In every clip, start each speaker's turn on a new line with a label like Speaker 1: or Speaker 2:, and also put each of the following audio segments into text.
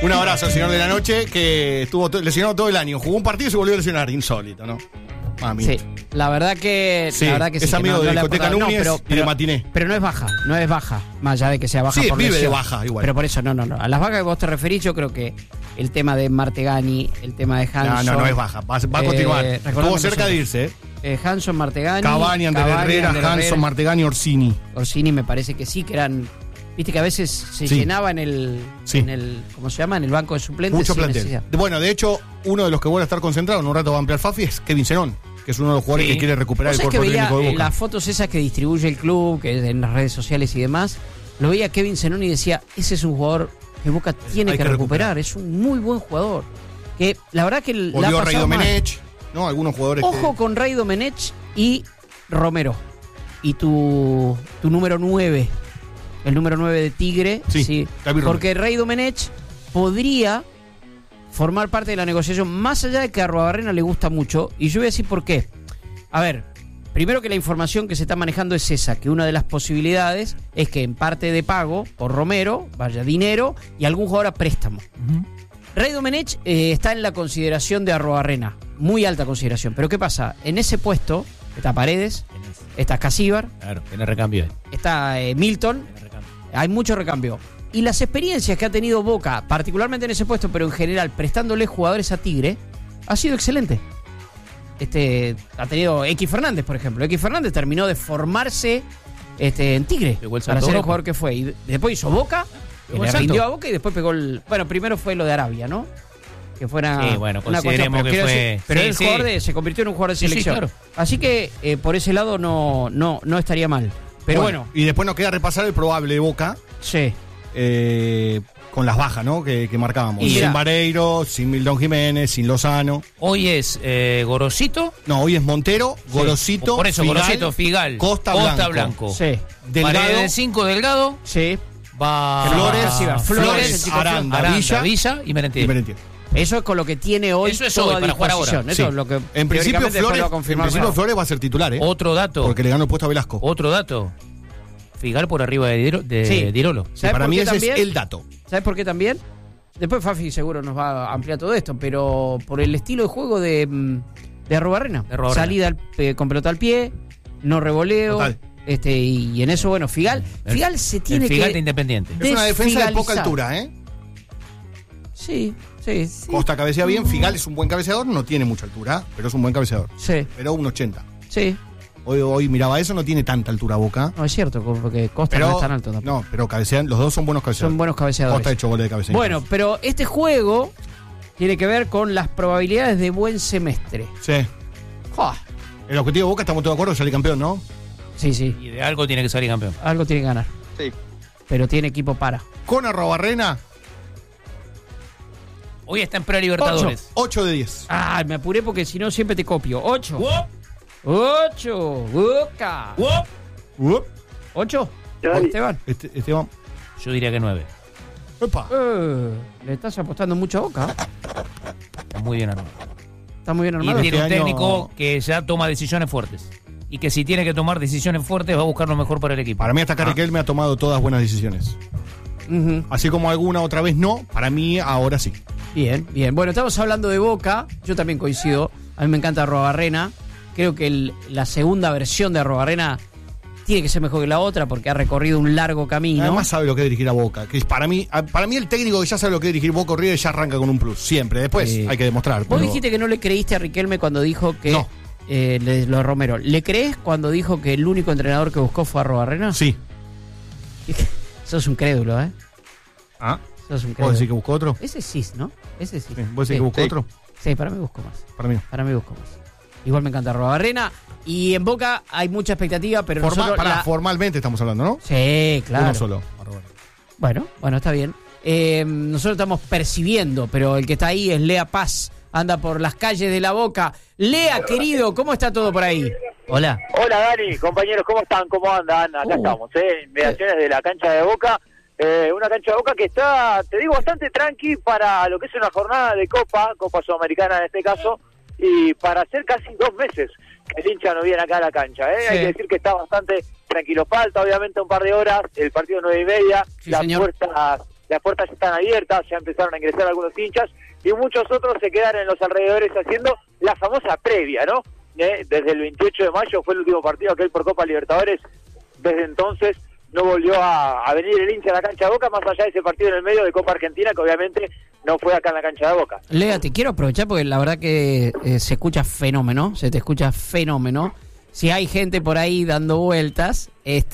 Speaker 1: Un abrazo al señor de la noche que estuvo lesionado todo el año. Jugó un partido y se volvió a lesionar. Insólito, ¿no? Mami.
Speaker 2: Sí, la verdad que
Speaker 1: Sí,
Speaker 2: la verdad que
Speaker 1: es
Speaker 2: sí,
Speaker 1: amigo
Speaker 2: que
Speaker 1: de
Speaker 2: le
Speaker 1: Discoteca
Speaker 2: aporta-
Speaker 1: Núñez
Speaker 2: pero,
Speaker 1: y de Matiné.
Speaker 2: Pero no es baja, más allá de que sea baja
Speaker 1: Sí,
Speaker 2: por
Speaker 1: vive
Speaker 2: lesión.
Speaker 1: de baja igual.
Speaker 2: Pero por eso, no. A las bajas que vos te referís, yo creo que el tema de Martegani, el tema de Hanson...
Speaker 1: No es baja. Va a continuar. Estuvo cerca de irse,
Speaker 2: Hanson, Martegani...
Speaker 1: Cavani, Ander Herrera, Hanson, Martegani, Orsini.
Speaker 2: Orsini me parece que sí, que eran... Viste que a veces se
Speaker 1: Sí.
Speaker 2: llenaba en el,
Speaker 1: Sí.
Speaker 2: ¿cómo se llama? En el banco de suplentes.
Speaker 1: Mucho
Speaker 2: sin
Speaker 1: plantel.
Speaker 2: necesidad.
Speaker 1: Bueno, de hecho, uno de los que vuelve a estar concentrado, en un rato va a ampliar Fafi, es Kevin Zenón, que es uno de los jugadores
Speaker 3: Sí.
Speaker 1: que quiere recuperar
Speaker 2: ¿Vos
Speaker 1: el
Speaker 2: sabés que
Speaker 1: cuerpo
Speaker 2: veía
Speaker 1: técnico de Boca.
Speaker 2: las fotos esas que distribuye el club, que es en las redes sociales y demás? Lo veía Kevin Zenón y decía, ese es un jugador que Boca tiene
Speaker 1: Hay
Speaker 2: que
Speaker 1: que
Speaker 2: recuperar. Es un muy buen jugador. Que la verdad que la ha
Speaker 1: Volvió Rey
Speaker 2: pasado mal.
Speaker 1: Domenech, ¿no? Algunos jugadores
Speaker 2: Ojo con Rey Domenech y Romero. Y tu número 9. El número 9 de Tigre.
Speaker 1: Sí, David Romero.
Speaker 2: Porque Rey Domenech podría formar parte de la negociación, más allá de que a Arruabarrena le gusta mucho. Y yo voy a decir por qué. A ver, primero que la información que se está manejando es esa, que una de las posibilidades es que en parte de pago por Romero vaya dinero y algún jugador a préstamo. Rey Domenech está en la consideración de Arruabarrena, muy alta consideración. Pero ¿qué pasa? En ese puesto está Paredes, está Casíbar,
Speaker 3: Claro, tiene recambio.
Speaker 2: está Milton, hay mucho recambio. Y las experiencias que ha tenido Boca, particularmente en ese puesto, pero en general prestándole jugadores a Tigre, ha sido excelente. Ha tenido X Fernández, por ejemplo. X Fernández terminó de formarse en Tigre
Speaker 3: Pegó el
Speaker 2: para
Speaker 3: salto
Speaker 2: ser el
Speaker 3: Europa.
Speaker 2: jugador que fue. Y después hizo Boca, que
Speaker 3: Pegó
Speaker 2: le
Speaker 3: el salto.
Speaker 2: rindió a Boca y después pegó el... Bueno, primero fue lo de Arabia, ¿no? Que fuera
Speaker 3: Sí, bueno,
Speaker 2: una
Speaker 3: consideremos
Speaker 2: cuestión, pero
Speaker 3: que
Speaker 2: quiero
Speaker 3: fue-
Speaker 2: decir, pero
Speaker 3: sí,
Speaker 2: el
Speaker 3: sí.
Speaker 2: jugador se convirtió en un jugador de
Speaker 3: Sí, sí,
Speaker 2: selección.
Speaker 3: claro.
Speaker 2: Así que por ese lado no estaría mal. Pero bueno,
Speaker 1: Y después nos queda repasar el probable de Boca
Speaker 2: sí.
Speaker 1: con las bajas, ¿no? Que marcábamos.
Speaker 2: Y
Speaker 1: Sin
Speaker 2: mira.
Speaker 1: Vareiro, sin Milton Jiménez, sin Lozano.
Speaker 3: Hoy es Gorosito.
Speaker 1: No, hoy es Montero, Gorosito,
Speaker 3: Por eso,
Speaker 1: Figal,
Speaker 3: Gorosito, Figal,
Speaker 1: Costa Blanco.
Speaker 2: Sí.
Speaker 1: Delgado,
Speaker 3: Paredes de 5, Delgado.
Speaker 2: Sí.
Speaker 3: Va
Speaker 1: Flores,
Speaker 2: Flores,
Speaker 1: Aranda, Villa
Speaker 3: y Merentiel.
Speaker 1: y Merentiel.
Speaker 2: Eso es con lo que tiene hoy
Speaker 3: Eso es
Speaker 2: todo
Speaker 3: hoy,
Speaker 2: a
Speaker 3: para jugar
Speaker 2: disposición.
Speaker 3: ahora.
Speaker 2: Eso
Speaker 1: Sí.
Speaker 2: es lo que
Speaker 1: En principio,
Speaker 2: teóricamente después
Speaker 1: Flores,
Speaker 2: lo va a
Speaker 1: en
Speaker 2: confirmar.
Speaker 1: principio Flores va a ser titular, ¿eh?
Speaker 3: Otro dato.
Speaker 1: Porque le ganó el puesto a Velasco.
Speaker 3: Otro dato. Figal por arriba de
Speaker 2: Sí.
Speaker 3: Dirolo.
Speaker 1: Sí,
Speaker 2: ¿Sabes
Speaker 1: para
Speaker 2: por
Speaker 1: mí
Speaker 2: qué
Speaker 1: ese
Speaker 2: también?
Speaker 1: es el dato.
Speaker 2: ¿Sabes por qué también? Después Fafi seguro nos va a ampliar todo esto, pero por el estilo de juego de Arruabarrena.
Speaker 3: De Arruabarrena.
Speaker 2: Salida con pelota al pie, no revoleo.
Speaker 1: Total.
Speaker 2: Y en eso, bueno, Figal se tiene
Speaker 3: El Figal de
Speaker 2: que...
Speaker 3: Independiente.
Speaker 1: Es una defensa de poca
Speaker 2: desfigalizar.
Speaker 1: altura, ¿eh?
Speaker 2: Sí.
Speaker 1: Costa cabecea bien, Figal es un buen cabeceador, no tiene mucha altura, pero es un buen cabeceador.
Speaker 2: Sí,
Speaker 1: Pero un 80.
Speaker 2: sí.
Speaker 1: Hoy miraba eso, no tiene tanta altura Boca.
Speaker 2: No, es cierto, porque Costa
Speaker 1: Pero,
Speaker 2: no es tan alto tampoco.
Speaker 1: no, pero cabecean, los dos son buenos cabeceadores.
Speaker 2: Son buenos cabeceadores.
Speaker 1: Costa ha hecho goles de cabeceo.
Speaker 2: Bueno, pero este juego tiene que ver con las probabilidades de buen semestre.
Speaker 1: Sí.
Speaker 2: ¡Jua!
Speaker 1: El objetivo de Boca, estamos todos de acuerdo, salir campeón, ¿no?
Speaker 2: Sí, sí,
Speaker 3: Y de algo tiene que salir campeón.
Speaker 2: algo tiene que ganar.
Speaker 4: Sí.
Speaker 2: Pero tiene equipo para.
Speaker 1: Con Arruabarrena,
Speaker 3: Hoy está en Pre-Libertadores.
Speaker 1: 8 de 10.
Speaker 2: Ah, me apuré porque si no siempre te copio. 8.
Speaker 3: ¡Wop!
Speaker 2: 8. Boca.
Speaker 3: ¡Wop!
Speaker 1: Up.
Speaker 2: 8.
Speaker 4: Dale.
Speaker 2: Esteban.
Speaker 1: Esteban.
Speaker 3: Yo diría que 9.
Speaker 1: Epa.
Speaker 2: Le estás apostando mucho a Boca.
Speaker 3: Está muy bien armado.
Speaker 2: Está muy bien
Speaker 3: Y
Speaker 2: armado.
Speaker 3: tiene un
Speaker 1: Este año-
Speaker 3: técnico que ya toma decisiones fuertes. Y que si tiene que tomar decisiones fuertes va a buscar lo mejor para el equipo.
Speaker 1: Para mí hasta acá Riquelme ha tomado todas buenas decisiones.
Speaker 2: Ujú.
Speaker 1: Así como alguna otra vez no, para mí ahora sí.
Speaker 2: Bien, bien. Bueno, estamos hablando de Boca. Yo también coincido. A mí me encanta Arruabarrena. Creo que la segunda versión de Arruabarrena tiene que ser mejor que la otra porque ha recorrido un largo camino.
Speaker 1: Además sabe lo que es dirigir a Boca. Que es para mí el técnico que ya sabe lo que es dirigir Boca o River ya arranca con un plus. Siempre. Después
Speaker 2: Sí.
Speaker 1: hay que demostrar.
Speaker 2: Vos
Speaker 1: pero-
Speaker 2: dijiste que no le creíste a Riquelme cuando dijo que...
Speaker 1: No.
Speaker 2: Lo de Romero. ¿Le crees cuando dijo que el único entrenador que buscó fue Arruabarrena?
Speaker 1: Sí.
Speaker 2: Sos un crédulo, ¿eh?
Speaker 1: Ah.
Speaker 2: Sos un
Speaker 1: ¿Vos
Speaker 2: crédulo.
Speaker 1: decís que buscó otro?
Speaker 2: Ese sí, ¿no? Ese sí.
Speaker 1: Sí. ¿Vos decís que buscó
Speaker 4: Sí.
Speaker 1: otro?
Speaker 2: Sí, para mí busco más.
Speaker 1: Para mí no.
Speaker 2: Para mí busco más. Igual me encanta Arruabarrena. Y en Boca hay mucha expectativa, pero nosotros...
Speaker 1: Formalmente estamos hablando, ¿no?
Speaker 2: Sí, claro.
Speaker 1: Uno solo.
Speaker 2: Bueno, está bien. Nosotros estamos percibiendo, pero el que está ahí es Lea Paz. Anda por las calles de La Boca. Lea, querido, ¿cómo está todo por ahí?
Speaker 3: Hola.
Speaker 4: Hola Dani, compañeros, ¿cómo están? ¿Cómo andan? Acá estamos, inmediaciones de la cancha de Boca. Una cancha de Boca que está, te digo, bastante tranqui para lo que es una jornada de Copa Sudamericana en este caso, y para hacer casi 2 meses que el hincha no viene acá a la cancha.
Speaker 2: Sí.
Speaker 4: Hay que decir que está bastante tranquilo. Falta obviamente un par de horas, el partido 9:30,
Speaker 2: Sí, señor.
Speaker 4: las puertas ya están abiertas, ya empezaron a ingresar algunos hinchas, y muchos otros se quedaron en los alrededores haciendo la famosa previa, ¿no? Desde el 28 de mayo fue el último partido aquel por Copa Libertadores, desde entonces no volvió a venir el hincha a la cancha de Boca, más allá de ese partido en el medio de Copa Argentina, que obviamente no fue acá en la cancha de Boca.
Speaker 2: Lea, te quiero aprovechar porque la verdad que se escucha fenómeno, se te escucha fenómeno. Si hay gente por ahí dando vueltas,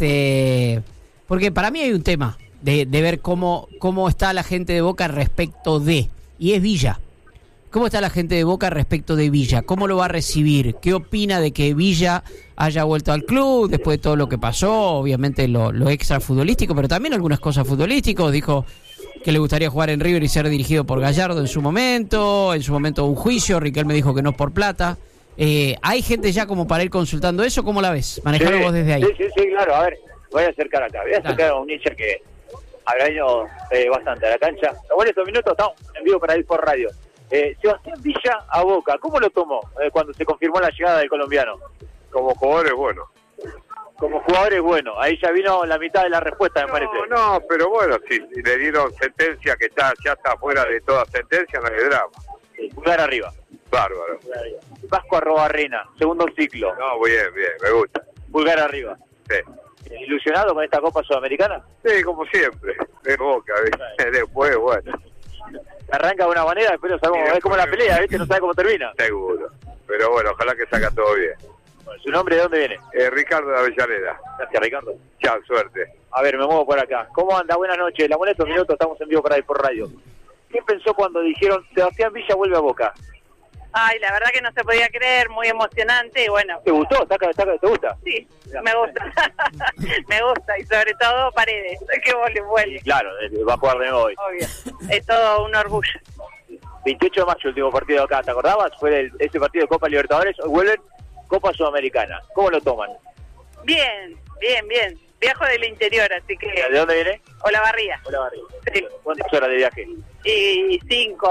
Speaker 2: porque para mí hay un tema de ver cómo está la gente de Boca respecto de, y es Villa. ¿Cómo está la gente de Boca respecto de Villa? ¿Cómo lo va a recibir? ¿Qué opina de que Villa haya vuelto al club después de todo lo que pasó? Obviamente lo extra futbolístico, pero también algunas cosas futbolísticas. Dijo que le gustaría jugar en River y ser dirigido por Gallardo en su momento un juicio. Riquelme dijo que no por plata. ¿Hay gente ya como para ir consultando eso? ¿Cómo la ves? Manejalo vos desde ahí.
Speaker 4: Sí, claro. A ver, voy a acercar acá. Voy a acercar a un hincha que habrá ido bastante a la cancha. Bueno, estos minutos estamos en vivo para ir por radio. Sebastián Villa a Boca, ¿cómo lo tomó cuando se confirmó la llegada del colombiano?
Speaker 5: Como jugador es bueno.
Speaker 4: Como jugador es bueno, ahí ya vino la mitad de la respuesta, me parece.
Speaker 5: No, pero bueno, si le dieron sentencia que ya está fuera de toda sentencia, no hay drama.
Speaker 4: Pulgar arriba.
Speaker 5: Bárbaro.
Speaker 4: Vasco Arrobarrena, segundo ciclo.
Speaker 5: No, bien, me gusta.
Speaker 4: Pulgar arriba.
Speaker 5: Sí.
Speaker 4: ¿Ilusionado con esta Copa Sudamericana?
Speaker 5: Sí, como siempre. Es Boca, ¿viste? Después, bueno.
Speaker 4: Arranca de una manera, después no sabemos, es como la pelea, ¿viste? No sabe cómo termina.
Speaker 5: Seguro. Pero bueno, ojalá que salga todo bien.
Speaker 4: Bueno, ¿su nombre de dónde viene?
Speaker 5: Ricardo de Avellaneda.
Speaker 4: Gracias, Ricardo.
Speaker 5: Chao, suerte.
Speaker 4: A ver, me muevo por acá. ¿Cómo anda? Buenas noches. La molesta un minuto, estamos en vivo para ir por radio. ¿Qué pensó cuando dijeron Sebastián Villa vuelve a Boca?
Speaker 6: Ay, la verdad que no se podía creer, muy emocionante y bueno.
Speaker 4: ¿Te gustó? ¿Te gusta?
Speaker 6: Sí, me gusta. Me gusta y sobre todo Paredes, que vuelve.
Speaker 4: Sí, claro, va a jugar de nuevo hoy.
Speaker 6: Obvio, es todo un orgullo.
Speaker 4: 28 de mayo, el último partido acá, ¿te acordabas? Fue ese partido de Copa Libertadores, hoy vuelven Copa Sudamericana. ¿Cómo lo toman?
Speaker 6: Bien. Viajo del interior, así que...
Speaker 4: ¿De dónde viene?
Speaker 6: Olavarría. Sí.
Speaker 4: ¿Cuántas horas de viaje?
Speaker 6: Y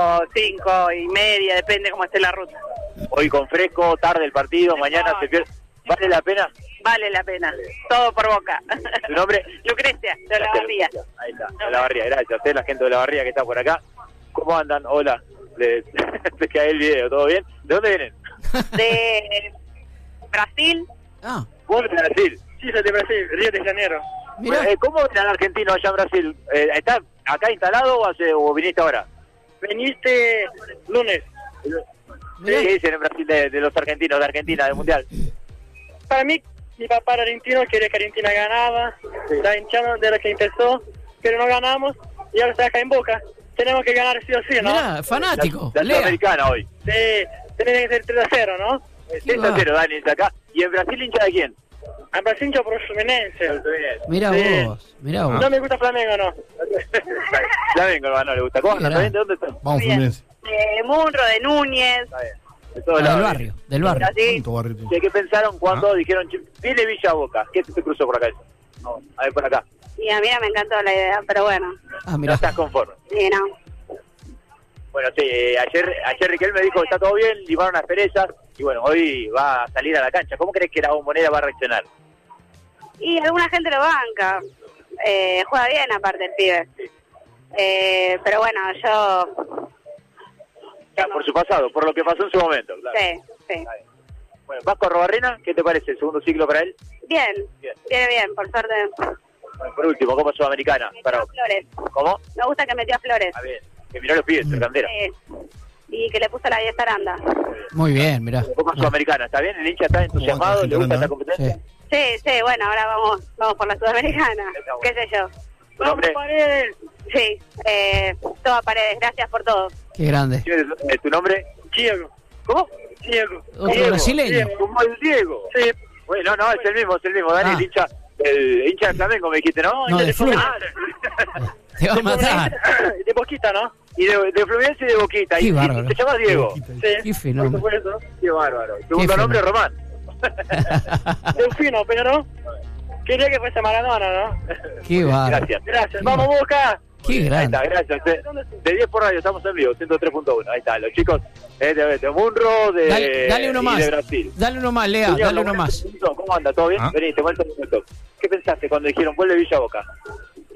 Speaker 6: 5:30, depende cómo esté la ruta.
Speaker 4: Hoy con fresco, tarde el partido, mañana se pierde. ¿Vale la pena?
Speaker 6: Vale la pena, todo por Boca.
Speaker 4: ¿Tu nombre?
Speaker 6: Lucrecia, de Olavarría.
Speaker 4: Ahí está, de Olavarría, gracias a usted, la gente de Olavarría que está por acá. ¿Cómo andan? Hola. Les cae el video, ¿todo bien? ¿De dónde vienen?
Speaker 6: De Brasil.
Speaker 4: ¿Vos de Brasil?
Speaker 6: Sí, soy de Brasil, Río de Janeiro.
Speaker 4: ¿Cómo ven al argentino allá en Brasil? ¿Está acá instalado o viniste ahora?
Speaker 6: Veniste lunes.
Speaker 4: ¿Qué dicen en Brasil de los argentinos, de Argentina, del Mundial?
Speaker 6: Para mí, mi papá era argentino, quería que Argentina ganaba, la hinchada de la que empezó, pero no ganamos y ahora está acá en Boca. Tenemos que ganar sí o sí, ¿no?
Speaker 2: Mirá, fanático.
Speaker 4: La Sudamericana hoy.
Speaker 6: Sí, tiene que ser 3-0, ¿no?
Speaker 4: 3-0, Dani, está acá. ¿Y en Brasil hincha de quién?
Speaker 6: En Brasil hincha por el Fluminense.
Speaker 2: Mirá
Speaker 6: Sí.
Speaker 2: vos.
Speaker 6: No me gusta Flamengo, ¿no?
Speaker 4: Flamengo, no le gusta. ¿Cómo andan? ¿De dónde están?
Speaker 1: Vamos, Fluminense.
Speaker 6: De Munro, de Núñez.
Speaker 4: Está bien. De todos
Speaker 2: Del
Speaker 4: lados.
Speaker 2: barrio, del barrio.
Speaker 6: Así.
Speaker 1: ¿Cuánto barrio tiene?
Speaker 4: ¿Qué pensaron cuando dijeron, viene Villa a Boca? ¿Qué se te cruzó por acá? No, a ver, por acá.
Speaker 6: Y a mí no me encantó la idea, pero bueno.
Speaker 4: No
Speaker 2: Mirá.
Speaker 4: estás conforme.
Speaker 6: Sí, no.
Speaker 4: Bueno, sí, ayer Riquelme dijo que está todo bien, limaron las perezas y bueno, hoy va a salir a la cancha. ¿Cómo crees que la Bombonera va a reaccionar?
Speaker 6: Y alguna gente lo banca. Juega bien aparte el pibe. Pero bueno, yo...
Speaker 4: Ya, por su pasado, por lo que pasó en su momento. Claro.
Speaker 6: Sí.
Speaker 4: Bueno, Vasco Arrobarrena, ¿qué te parece? ¿El segundo ciclo para él?
Speaker 6: Bien, viene bien, por suerte.
Speaker 4: Bueno, por último, Copa Sudamericana. Para...
Speaker 6: Flores.
Speaker 4: ¿Cómo?
Speaker 6: Me gusta que metió a Flores.
Speaker 4: Está bien. Que miró a los pibes, el candera.
Speaker 6: Y que le puso la 10 Aranda.
Speaker 2: Muy bien, mirá.
Speaker 4: Copa Sudamericana, ¿está bien? ¿El hincha está entusiasmado? ¿Le gusta esta competencia?
Speaker 2: Sí.
Speaker 6: Bueno, ahora vamos por la Sudamericana. ¿Qué sé yo?
Speaker 4: ¿Tu nombre?
Speaker 6: Paredes! Sí, todo Paredes, gracias por todo.
Speaker 2: Qué grande.
Speaker 4: ¿Tu nombre?
Speaker 6: Diego.
Speaker 4: ¿Cómo?
Speaker 6: Diego.
Speaker 2: Otro brasileño.
Speaker 4: Como el Diego.
Speaker 6: Sí.
Speaker 4: Bueno, no, es el mismo, Dani, el hincha del Flamengo, me dijiste, ¿no?
Speaker 2: No, de Fluminense. Te va a matar.
Speaker 6: De Boquita, ¿no?
Speaker 4: Y de Fluminense y de Boquita.
Speaker 2: Qué
Speaker 4: Y
Speaker 2: bárbaro.
Speaker 4: te llamas Diego.
Speaker 2: Qué fenómeno.
Speaker 4: Qué bárbaro. Segundo
Speaker 2: Qué
Speaker 4: nombre,
Speaker 2: fenómeno.
Speaker 4: Román.
Speaker 6: Delfino, pero quería que fuese Maradona, ¿no?
Speaker 2: Qué bárbaro.
Speaker 4: Gracias.
Speaker 6: Vamos, Boca.
Speaker 2: Qué
Speaker 4: Ahí
Speaker 2: grande.
Speaker 4: está, gracias. De 10 por radio, estamos en vivo, 103.1. Ahí está, los chicos de Munro,
Speaker 2: Dale uno
Speaker 4: y
Speaker 2: más.
Speaker 4: de Brasil.
Speaker 2: Dale uno más, Lea.
Speaker 4: Señor,
Speaker 2: Dale uno más.
Speaker 4: ¿Cómo anda? ¿Todo bien?
Speaker 1: ¿Ah?
Speaker 4: Vení, te cuento un minuto. ¿Qué pensaste cuando dijeron vuelve Villa a Boca?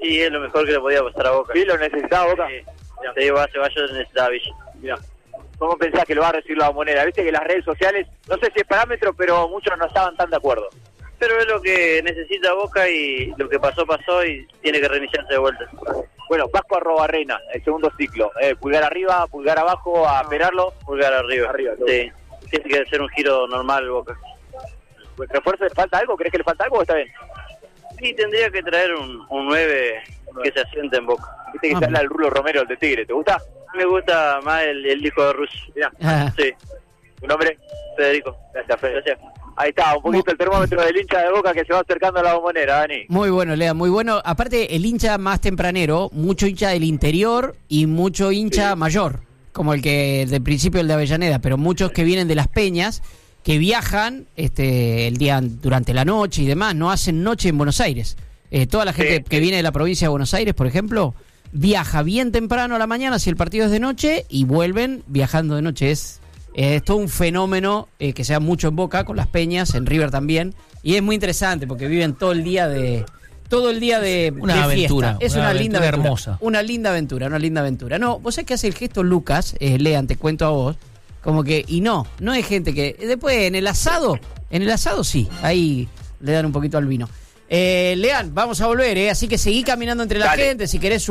Speaker 7: Y es lo mejor que le podía pasar a Boca.
Speaker 4: ¿Sí lo necesitaba Boca?
Speaker 7: Sí, Ceballos necesitaba Villa.
Speaker 4: Mirá. ¿Cómo pensás que lo va a recibir la Bombonera? Viste que las redes sociales, no sé si es parámetro, pero muchos no estaban tan de acuerdo.
Speaker 7: Pero es lo que necesita Boca y lo que pasó y tiene que reiniciarse de vuelta.
Speaker 4: Bueno, Vasco Arrobarrena, el segundo ciclo. Pulgar arriba, pulgar abajo, a esperarlo.
Speaker 7: Pulgar arriba. Sí, tiene que ser un giro normal Boca.
Speaker 4: ¿Refuerzo le falta algo? ¿Crees que le falta algo o está bien?
Speaker 7: Sí, tendría que traer un 9 que se asiente en Boca.
Speaker 4: Viste que sale el Rulo Romero, el de Tigre, ¿te gusta?
Speaker 7: Me gusta más el hijo de Rus.
Speaker 4: Mirá.
Speaker 7: Sí.
Speaker 4: ¿Tu nombre?
Speaker 7: Federico.
Speaker 4: Gracias, Fede. Gracias. Ahí está, un poquito el termómetro del hincha de Boca que se va acercando a la Bombonera, Dani.
Speaker 2: Muy bueno, Lea, muy bueno. Aparte, el hincha más tempranero, mucho hincha del interior y mucho hincha mayor, como el que del principio el de Avellaneda, pero muchos que vienen de las Peñas, que viajan el día durante la noche y demás, no hacen noche en Buenos Aires. Toda la gente que viene de la provincia de Buenos Aires, por ejemplo, viaja bien temprano a la mañana si el partido es de noche y vuelven viajando de noche. Es todo un fenómeno que se da mucho en Boca, con las Peñas, en River también, y es muy interesante porque viven todo el día de
Speaker 3: una
Speaker 2: de
Speaker 3: aventura,
Speaker 2: fiesta. Es
Speaker 3: una
Speaker 2: una linda
Speaker 3: aventura
Speaker 2: aventura,
Speaker 3: hermosa.
Speaker 2: una linda aventura. No, vos sabés que hace el gesto Lucas, Lean, te cuento a vos, como que, y no es gente que después en el asado sí, ahí le dan un poquito al vino. Lean, vamos a volver, así que seguí caminando entre la gente, si querés